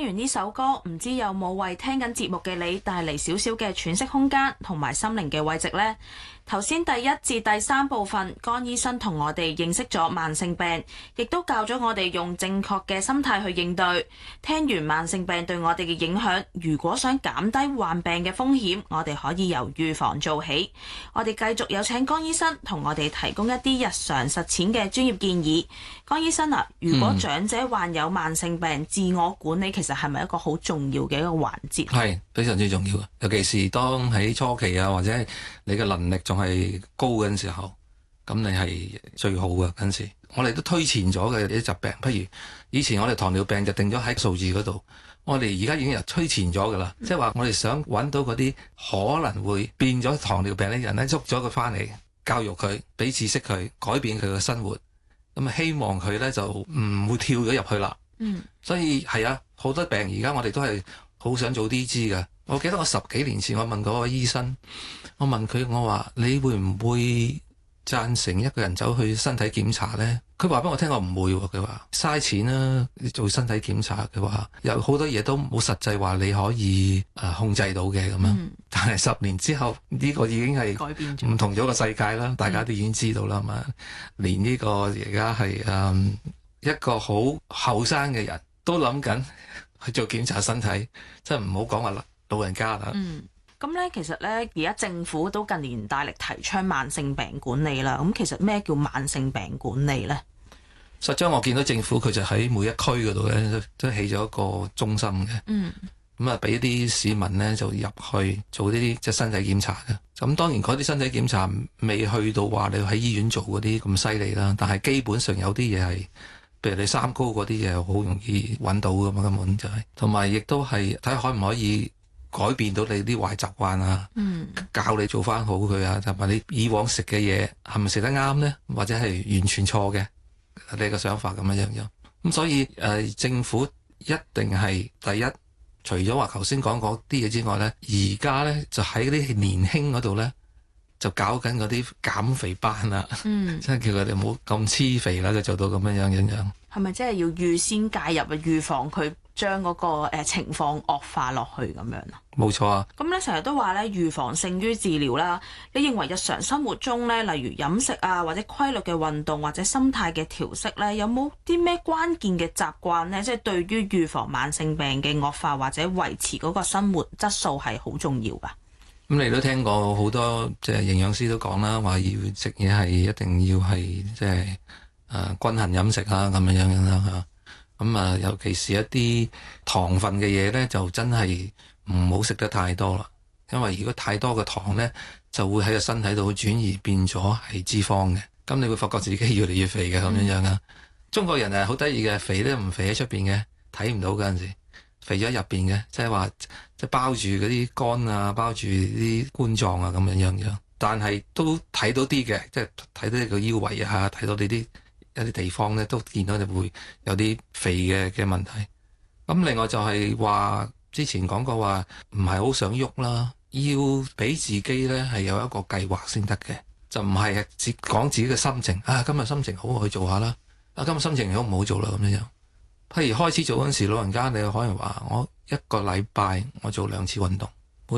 聽完呢首歌，唔知有冇為聽緊節目嘅你帶嚟少少嘅喘息空間同埋心靈嘅慰藉呢？頭先第一至第三部分，江醫生同我哋認識咗慢性病，亦都教咗我哋用正確嘅心態去應對。聽完慢性病對我哋嘅影響，如果想減低患病嘅風險，我哋可以由預防做起。我哋繼續有請江醫生同我哋提供一啲日常實踐嘅專業建議。江醫生啊，如果長者患有慢性病，自我管理其實係咪一個好重要嘅一個環節？ 係非常之重要嘅，尤其是當喺初期啊，或者你嘅能力仲係高嗰陣時候，咁你係最好嘅嗰陣時。我哋都推前咗嘅啲疾病，譬如以前我哋糖尿病就定咗喺數字嗰度，我哋而家已經又推前咗噶啦，即係話我哋想揾到嗰啲可能會變咗糖尿病嘅人咧，捉咗佢翻嚟，教育佢，俾知識佢，改變佢嘅生活，咁希望佢咧就唔會跳咗入去啦。所以係啊，好多病而家我哋都係好想早啲知㗎。我記得我10幾年前我問嗰個醫生，我問佢，我話你會唔會贊成一個人走去身體檢查呢？佢話俾我聽，我唔會。佢話嘥錢啦，做身體檢查。佢話有好多嘢都冇實際話你可以控制到嘅咁樣。但係10年之後呢個已經係改變咗，唔同咗個世界啦。大家都已經知道啦嘛。連呢個而家係一個好後生嘅人都諗緊去做檢查身體，真係唔好講話老人家啦。 咁咧，其實咧，而家政府都近年大力提倡慢性病管理啦。咁其實咩叫慢性病管理咧？ 實際我見到政府佢就喺每一區嗰度咧都起咗一個中心嘅。咁啊，俾啲市民咧就入去做呢啲即係身體檢查嘅。咁當然嗰啲身體檢查未去到話你喺醫院做嗰啲咁犀利啦，但係基本上有啲嘢係，譬如你三高嗰啲嘢好容易揾到噶嘛，根本就係。同埋亦都係睇下可唔可以改變到你啲壞習慣啊，教你做翻好佢啊，同埋你以往食嘅嘢係咪食得啱呢？或者係完全錯嘅，你嘅想法咁樣樣。咁所以政府一定係第一，除咗話頭先講嗰啲嘢之外呢，而家呢就喺啲年輕嗰度呢，就搞緊嗰啲減肥班啦，即係叫佢哋唔好咁黐肥啦，就做到咁樣樣。 係咪即係要預先介入啊，預防佢將嗰個情況惡化落去咁樣啊？ 冇錯啊！ 咁咧成日都話咧預防勝於治療啦。你認為日常生活中咧，例如飲食啊，或者規律嘅運動，或者心態嘅調適咧，有冇啲咩關鍵嘅習慣咧？即係對於預防慢性病嘅惡化或者維持嗰個生活質素係好重要㗎。 咁你都聽過好多即係營養師都講啦，話要食嘢係一定要係即係均衡飲食啊，咁樣樣啦嚇。咁尤其是一啲糖分嘅嘢咧，就真係唔好食得太多啦。因為如果太多嘅糖咧，就會喺個身體度轉移變咗係脂肪嘅。咁你會發覺自己越嚟越肥嘅咁樣樣啊。中國人係好得意嘅，肥咧唔肥喺出邊嘅，睇唔到嗰陣時，肥咗喺入邊嘅，即係話即係包住嗰啲肝啊，包住啲肝臟啊咁樣樣。但係都睇到啲嘅，即係睇到你個腰圍啊，睇到你啲一啲地方咧都見到你會有啲肥嘅問題。咁另外就係話之前講過話唔係好想喐啦，要俾自己咧係有一個計劃先得嘅，就唔係講自己嘅心情啊，今日心情好我去做下啦，啊今日心情好唔好做啦咁樣樣。譬如開始做嗰陣時，老人家你可能話我一個禮拜我做2次運動。